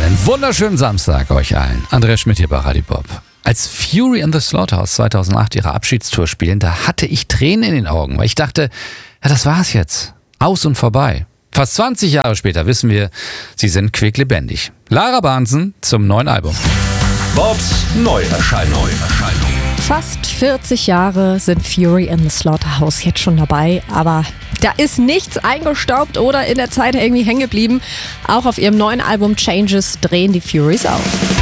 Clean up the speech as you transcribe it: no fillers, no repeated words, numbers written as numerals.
Einen wunderschönen Samstag euch allen. Andreas Schmidt hier bei Radio Bob. Als Fury and the Slaughterhouse 2008 ihre Abschiedstour spielen, da hatte ich Tränen in den Augen, weil ich dachte, ja, das war's jetzt. Aus und vorbei. Fast 20 Jahre später wissen wir, sie sind quicklebendig. Lara Bahnsen zum neuen Album. Bobs Neuerscheinung. Fast 40 Jahre sind Fury and the Slaughterhouse jetzt schon dabei, aber da ist nichts eingestaubt oder in der Zeit irgendwie hängen geblieben. Auch auf ihrem neuen Album Changes drehen die Furies auf.